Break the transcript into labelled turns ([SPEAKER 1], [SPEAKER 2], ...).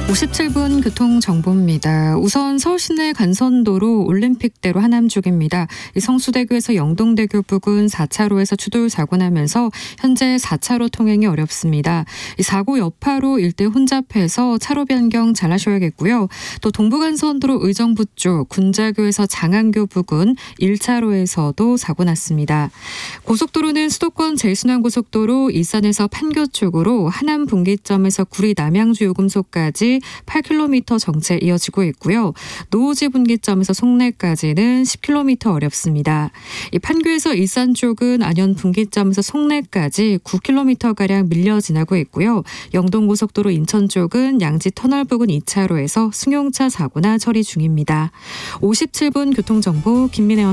[SPEAKER 1] 57분 교통정보입니다. 우선 서울 시내 간선도로 올림픽대로 하남 쪽입니다. 성수대교에서 영동대교 부근 4차로에서 추돌 사고 나면서 현재 4차로 통행이 어렵습니다. 이 사고 여파로 일대 혼잡해서 차로 변경 잘 하셔야겠고요. 또 동부간선도로 의정부 쪽 군자교에서 장안교 부근 1차로에서도 사고 났습니다. 고속도로는 수도권 제일순환고속도로 일산에서 판교 쪽으로 하남 분기점에서 구리 남양주 요금소까지 8km 정체 이어지고 있고요. 노오지 분기점에서 송내까지는 10km 어렵습니다. 이 판교에서 일산 쪽은 안현 분기점에서 송내까지 9km가량 밀려 지나고 있고요. 영동고속도로 인천 쪽은 양지 터널 부근 2차로에서 승용차 사고나 처리 중입니다. 57분 교통정보 김민혜